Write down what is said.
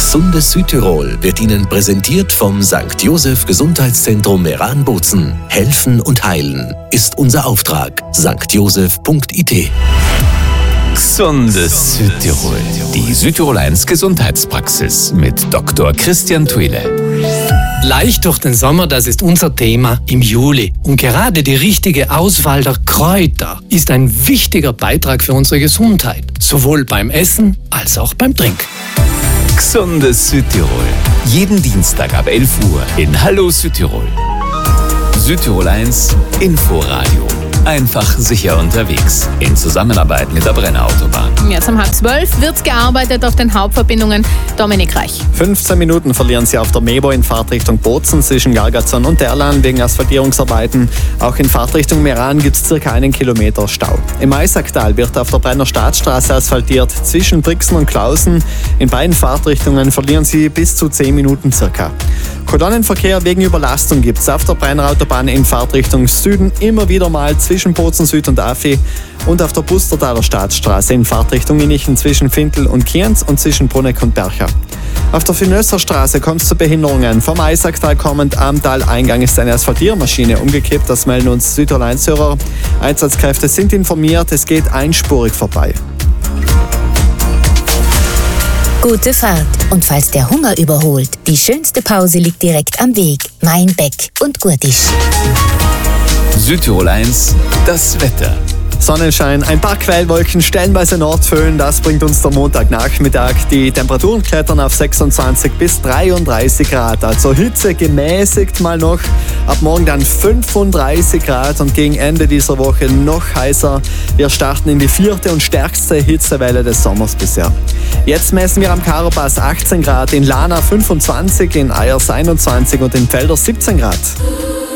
Gesundes Südtirol wird Ihnen präsentiert vom St. Joseph Gesundheitszentrum Meran-Bozen. Helfen und heilen ist unser Auftrag. stjoseph.it. Gesundes Südtirol. Die Südtirol 1 Gesundheitspraxis mit Dr. Christian Thuile. Leicht durch den Sommer, das ist unser Thema im Juli. Und gerade die richtige Auswahl der Kräuter ist ein wichtiger Beitrag für unsere Gesundheit. Sowohl beim Essen als auch beim Trinken. Gesundes Südtirol. Jeden Dienstag ab 11 Uhr in Hallo Südtirol. Südtirol 1 Inforadio. Einfach sicher unterwegs. In Zusammenarbeit mit der Brennerautobahn. Jetzt um 11:30 wird gearbeitet auf den Hauptverbindungen. Dominik Reich. 15 Minuten verlieren Sie auf der Mebo in Fahrtrichtung Bozen zwischen Gargatzon und Derlan wegen Asphaltierungsarbeiten. Auch in Fahrtrichtung Meran gibt es circa 1 Kilometer Stau. Im Eisacktal wird auf der Brenner Staatsstraße asphaltiert zwischen Brixen und Klausen. In beiden Fahrtrichtungen verlieren Sie bis zu 10 Minuten circa. Kolonnenverkehr wegen Überlastung gibt es auf der Brennerautobahn in Fahrtrichtung Süden immer wieder mal zwischen Bozen Süd und Affi und auf der Bustertaler Staatsstraße in Fahrtrichtung Innichen zwischen Fintel und Kienz und zwischen Bruneck und Bercher. Auf der Finösser Straße kommt es zu Behinderungen. Vom Eisacktal kommend am Taleingang ist eine Asphaltiermaschine umgekippt. Das melden uns Südtirol 1-Hörer. Einsatzkräfte sind informiert, es geht einspurig vorbei. Gute Fahrt. Und falls der Hunger überholt, die schönste Pause liegt direkt am Weg. Mainbeck und Gurtisch. Südtirol 1, das Wetter. Sonnenschein, ein paar Quellwolken, stellenweise Nordföhn, das bringt uns der Montagnachmittag. Die Temperaturen klettern auf 26 bis 33 Grad, also Hitze gemäßigt mal noch. Ab morgen dann 35 Grad und gegen Ende dieser Woche noch heißer. Wir starten in die 4. und stärkste Hitzewelle des Sommers bisher. Jetzt messen wir am Karopass 18 Grad, in Lana 25, in Eyers 21 und in Felders 17 Grad.